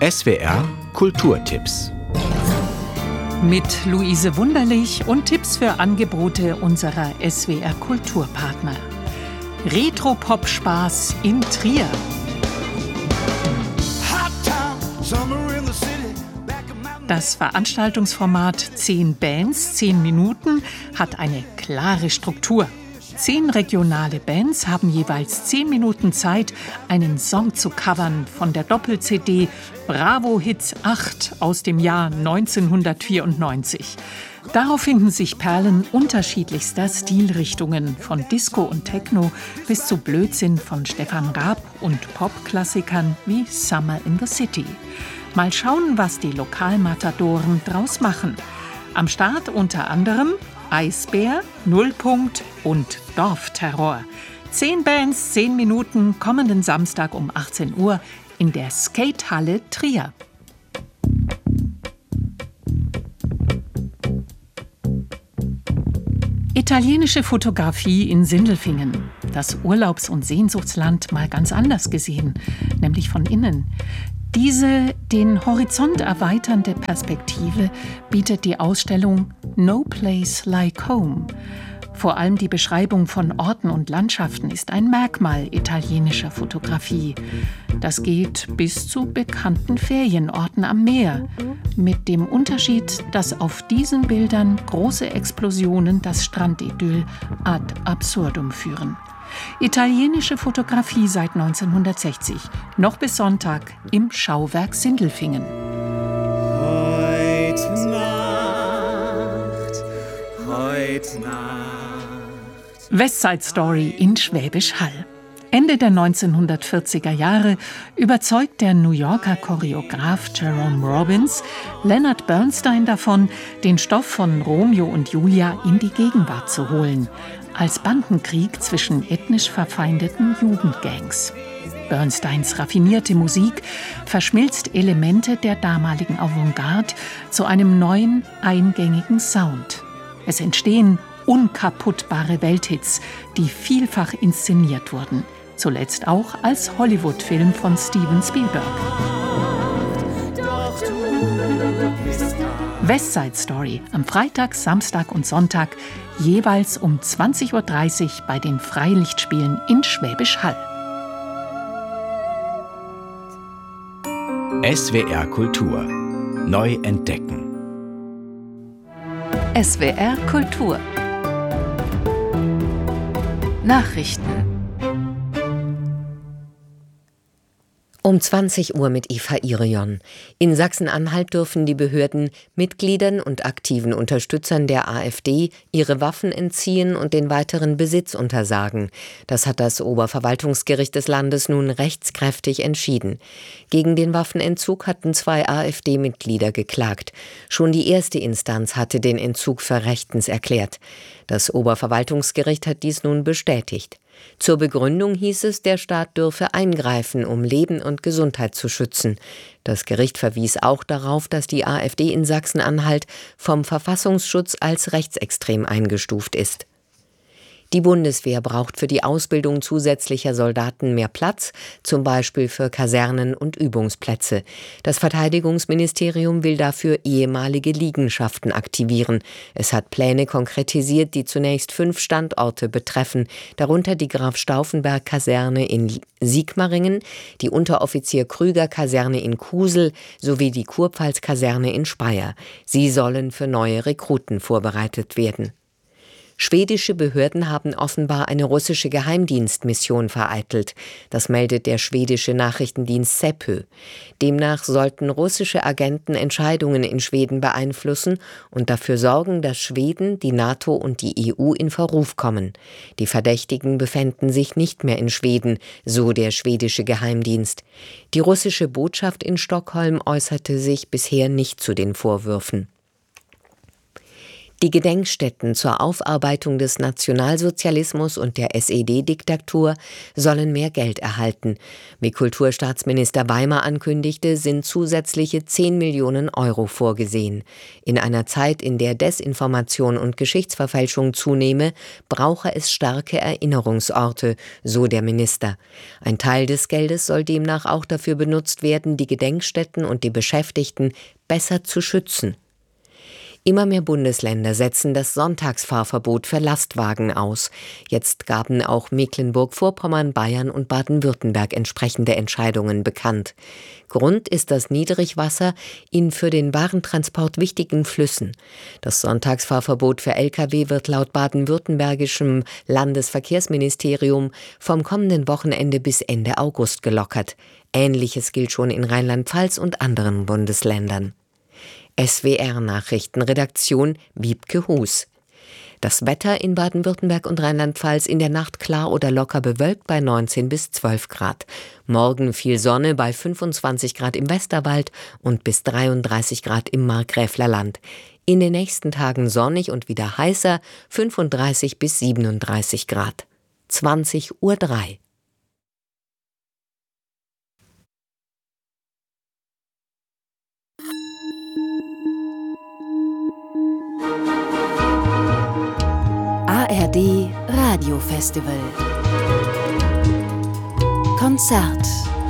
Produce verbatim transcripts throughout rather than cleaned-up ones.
S W R Kulturtipps. Mit Luise Wunderlich und Tipps für Angebote unserer S W R Kulturpartner. Retro-Pop-Spaß in Trier. Das Veranstaltungsformat zehn Bands, zehn Minuten hat eine klare Struktur. Zehn regionale Bands haben jeweils zehn Minuten Zeit, einen Song zu covern von der Doppel-C D Bravo Hits acht aus dem Jahr neunzehnhundertvierundneunzig. Darauf finden sich Perlen unterschiedlichster Stilrichtungen, von Disco und Techno bis zu Blödsinn von Stefan Raab und Popklassikern wie Summer in the City. Mal schauen, was die Lokalmatadoren draus machen. Am Start unter anderem Eisbär, Nullpunkt und Dorfterror. Zehn Bands, zehn Minuten, kommenden Samstag um achtzehn Uhr in der Skatehalle Trier. Italienische Fotografie in Sindelfingen. Das Urlaubs- und Sehnsuchtsland mal ganz anders gesehen, nämlich von innen. Diese den Horizont erweiternde Perspektive bietet die Ausstellung No Place Like Home. Vor allem die Beschreibung von Orten und Landschaften ist ein Merkmal italienischer Fotografie. Das geht bis zu bekannten Ferienorten am Meer, mit dem Unterschied, dass auf diesen Bildern große Explosionen das Strandidyll ad absurdum führen. Italienische Fotografie seit neunzehnhundertsechzig, noch bis Sonntag im Schauwerk Sindelfingen. Heut Nacht, heut Nacht. West Side Story in Schwäbisch Hall. Ende der neunzehnhundertvierziger Jahre überzeugt der New Yorker Choreograf Jerome Robbins Leonard Bernstein davon, den Stoff von Romeo und Julia in die Gegenwart zu holen, als Bandenkrieg zwischen ethnisch verfeindeten Jugendgangs. Bernsteins raffinierte Musik verschmilzt Elemente der damaligen Avantgarde zu einem neuen, eingängigen Sound. Es entstehen unkaputtbare Welthits, die vielfach inszeniert wurden, zuletzt auch als Hollywood-Film von Steven Spielberg. West Side Story am Freitag, Samstag und Sonntag jeweils um zwanzig Uhr dreißig bei den Freilichtspielen in Schwäbisch Hall. S W R Kultur. Neu entdecken. S W R Kultur. Nachrichten. Um zwanzig Uhr mit Eva Irion. In Sachsen-Anhalt dürfen die Behörden Mitgliedern und aktiven Unterstützern der AfD ihre Waffen entziehen und den weiteren Besitz untersagen. Das hat das Oberverwaltungsgericht des Landes nun rechtskräftig entschieden. Gegen den Waffenentzug hatten zwei AfD-Mitglieder geklagt. Schon die erste Instanz hatte den Entzug für rechtens erklärt. Das Oberverwaltungsgericht hat dies nun bestätigt. Zur Begründung hieß es, der Staat dürfe eingreifen, um Leben und Gesundheit zu schützen. Das Gericht verwies auch darauf, dass die AfD in Sachsen-Anhalt vom Verfassungsschutz als rechtsextrem eingestuft ist. Die Bundeswehr braucht für die Ausbildung zusätzlicher Soldaten mehr Platz, zum Beispiel für Kasernen und Übungsplätze. Das Verteidigungsministerium will dafür ehemalige Liegenschaften aktivieren. Es hat Pläne konkretisiert, die zunächst fünf Standorte betreffen, darunter die Graf-Stauffenberg-Kaserne in Sigmaringen, die Unteroffizier-Krüger-Kaserne in Kusel sowie die Kurpfalz-Kaserne in Speyer. Sie sollen für neue Rekruten vorbereitet werden. Schwedische Behörden haben offenbar eine russische Geheimdienstmission vereitelt. Das meldet der schwedische Nachrichtendienst Säpö. Demnach sollten russische Agenten Entscheidungen in Schweden beeinflussen und dafür sorgen, dass Schweden, die NATO und die E U in Verruf kommen. Die Verdächtigen befänden sich nicht mehr in Schweden, so der schwedische Geheimdienst. Die russische Botschaft in Stockholm äußerte sich bisher nicht zu den Vorwürfen. Die Gedenkstätten zur Aufarbeitung des Nationalsozialismus und der S E D-Diktatur sollen mehr Geld erhalten. Wie Kulturstaatsminister Weimar ankündigte, sind zusätzliche zehn Millionen Euro vorgesehen. In einer Zeit, in der Desinformation und Geschichtsverfälschung zunehme, brauche es starke Erinnerungsorte, so der Minister. Ein Teil des Geldes soll demnach auch dafür benutzt werden, die Gedenkstätten und die Beschäftigten besser zu schützen. Immer mehr Bundesländer setzen das Sonntagsfahrverbot für Lastwagen aus. Jetzt gaben auch Mecklenburg-Vorpommern, Bayern und Baden-Württemberg entsprechende Entscheidungen bekannt. Grund ist das Niedrigwasser in für den Warentransport wichtigen Flüssen. Das Sonntagsfahrverbot für L K W wird laut baden-württembergischem Landesverkehrsministerium vom kommenden Wochenende bis Ende August gelockert. Ähnliches gilt schon in Rheinland-Pfalz und anderen Bundesländern. S W R-Nachrichtenredaktion Wiebke Hus. Das Wetter in Baden-Württemberg und Rheinland-Pfalz in der Nacht klar oder locker bewölkt bei neunzehn bis zwölf Grad. Morgen viel Sonne bei fünfundzwanzig Grad im Westerwald und bis dreiunddreißig Grad im Markgräflerland. In den nächsten Tagen sonnig und wieder heißer, fünfunddreißig bis siebenunddreißig Grad. zwanzig Uhr drei. A R D Radiofestival Konzert.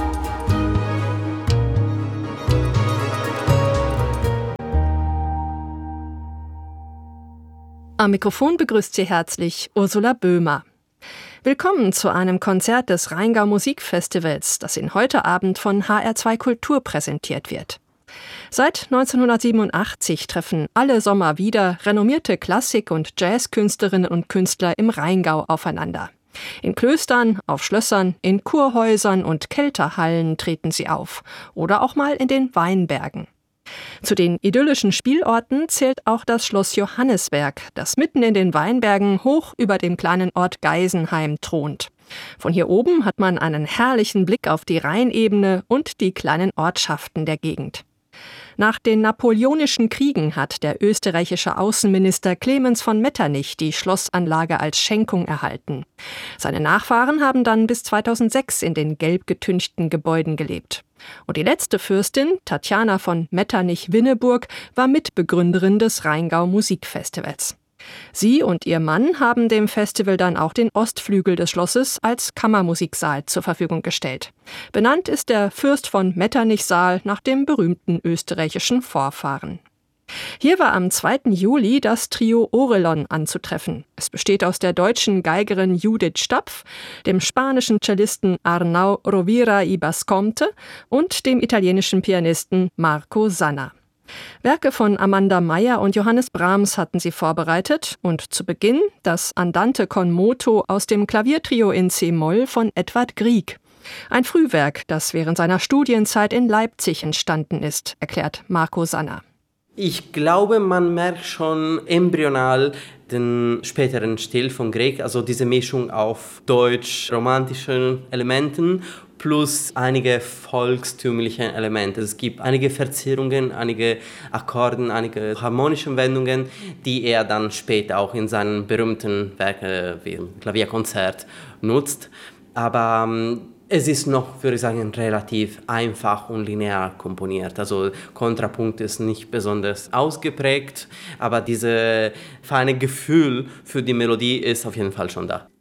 Am Mikrofon begrüßt Sie herzlich Ursula Böhmer. Willkommen zu einem Konzert des Rheingau Musikfestivals, das Ihnen heute Abend von H R zwei Kultur präsentiert wird. Seit neunzehnhundertsiebenundachtzig treffen alle Sommer wieder renommierte Klassik- und Jazzkünstlerinnen und Künstler im Rheingau aufeinander. In Klöstern, auf Schlössern, in Kurhäusern und Kelterhallen treten sie auf. Oder auch mal in den Weinbergen. Zu den idyllischen Spielorten zählt auch das Schloss Johannisberg, das mitten in den Weinbergen hoch über dem kleinen Ort Geisenheim thront. Von hier oben hat man einen herrlichen Blick auf die Rheinebene und die kleinen Ortschaften der Gegend. Nach den napoleonischen Kriegen hat der österreichische Außenminister Clemens von Metternich die Schlossanlage als Schenkung erhalten. Seine Nachfahren haben dann bis zweitausendsechs in den gelb getünchten Gebäuden gelebt. Und die letzte Fürstin, Tatjana von Metternich-Winneburg, war Mitbegründerin des Rheingau Musikfestivals. Sie und ihr Mann haben dem Festival dann auch den Ostflügel des Schlosses als Kammermusiksaal zur Verfügung gestellt. Benannt ist der Fürst von Metternich-Saal nach dem berühmten österreichischen Vorfahren. Hier war am zweiten Juli das Trio Orelon anzutreffen. Es besteht aus der deutschen Geigerin Judith Stapf, dem spanischen Cellisten Arnau Rovira y Bascomte und dem italienischen Pianisten Marco Sanna. Werke von Amanda Meyer und Johannes Brahms hatten sie vorbereitet und zu Beginn das Andante con moto aus dem Klaviertrio in C-Moll von Edvard Grieg. Ein Frühwerk, das während seiner Studienzeit in Leipzig entstanden ist, erklärt Marco Sanna. Ich glaube, man merkt schon embryonal den späteren Stil von Grieg, also diese Mischung auf deutsch-romantischen Elementen plus einige volkstümliche Elemente. Es gibt einige Verzierungen, einige Akkorden, einige harmonische Wendungen, die er dann später auch in seinen berühmten Werken wie im Klavierkonzert nutzt. Aber ähm, es ist noch, würde ich sagen, relativ einfach und linear komponiert. Also Kontrapunkt ist nicht besonders ausgeprägt, aber dieses feine Gefühl für die Melodie ist auf jeden Fall schon da.